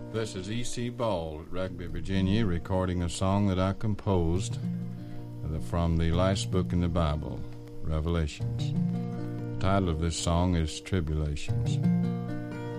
This is E.C. Ball at Rugby, Virginia, recording a song that I composed from the last book in the Bible, Revelations. The title of this song is Tribulations.